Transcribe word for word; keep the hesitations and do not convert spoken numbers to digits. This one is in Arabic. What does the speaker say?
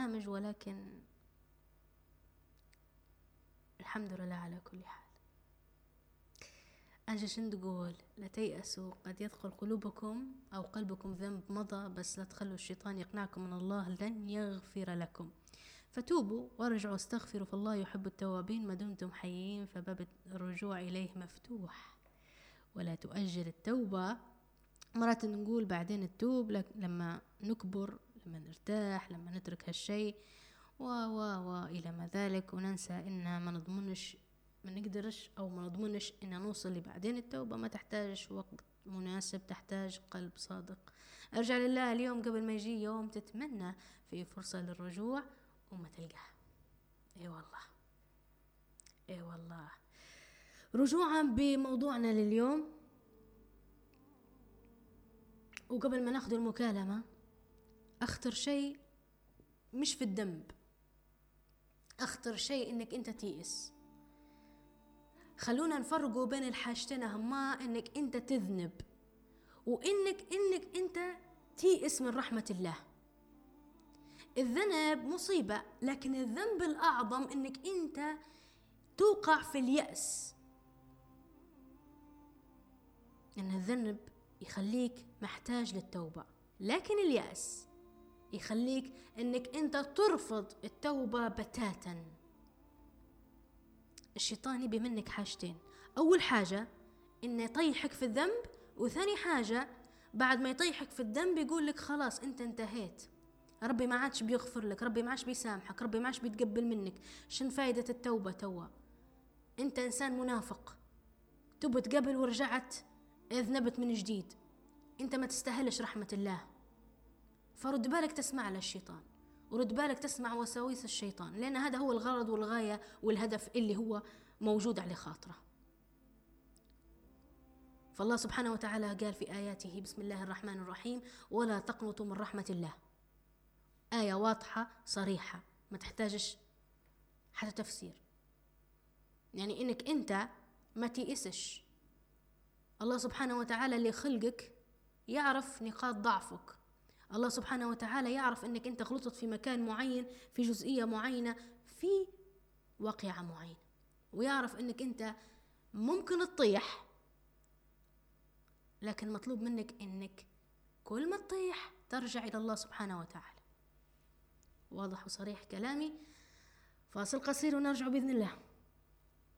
البرنامج، ولكن الحمد لله على كل حال. أجي شن تقول؟ لا تيأسوا، قد يدخل قلوبكم أو قلبكم ذنب مضى، بس لا تخلوا الشيطان يقنعكم من الله لن يغفر لكم، فتوبوا وارجعوا استغفروا، فالله يحب التوابين ما دمتم حيين، فباب الرجوع إليه مفتوح، ولا تؤجل التوبة. مرات نقول بعدين التوب لما نكبر، لما نرتاح، لما نترك هالشيء و و و إلى ما ذلك، وننسى إن ما نضمنش ما نقدرش أو ما نضمنش إن نوصل لبعدين التوبة. ما تحتاج وقت مناسب، تحتاج قلب صادق. ارجع لله اليوم قبل ما يجي يوم تتمنى في فرصة للرجوع وما تلقاها. اي والله اي والله. رجوعا بموضوعنا لليوم، وقبل ما ناخذ المكالمة، أخطر شيء مش في الذنب، أخطر شيء إنك أنت تيئس. خلونا نفرقوا بين الحاجتين هما، إنك أنت تذنب وإنك إنك أنت تيئس من رحمة الله. الذنب مصيبة، لكن الذنب الأعظم إنك أنت توقع في اليأس، إن الذنب يخليك محتاج للتوبة، لكن اليأس يخليك إنك أنت ترفض التوبة بتاتا. الشيطان يبي منك حاجتين، أول حاجة إنه يطيحك في الذنب، وثاني حاجة بعد ما يطيحك في الذنب يقول لك خلاص أنت انتهيت، ربي ما عادش بيغفر لك، ربي ما عادش بيسامحك، ربي ما عادش بيتقبل منك، شن فايدة التوبة توا؟ أنت إنسان منافق، تبت قبل ورجعت اذنبت من جديد، أنت ما تستاهلش رحمة الله. فرد بالك تسمع للشيطان، ورد بالك تسمع وساويس الشيطان، لأن هذا هو الغرض والغاية والهدف اللي هو موجود على خاطره. فالله سبحانه وتعالى قال في آياته: بسم الله الرحمن الرحيم، ولا تقنطوا من رحمة الله. آية واضحة صريحة ما تحتاجش حتى تفسير، يعني إنك أنت ما تيئسش. الله سبحانه وتعالى اللي خلقك يعرف نقاط ضعفك، الله سبحانه وتعالى يعرف إنك أنت غلطت في مكان معين، في جزئية معينة، في واقعة معينة، ويعرف إنك أنت ممكن تطيح، لكن مطلوب منك إنك كل ما تطيح ترجع إلى الله سبحانه وتعالى. واضح وصريح كلامي؟ فاصل قصير ونرجع بإذن الله.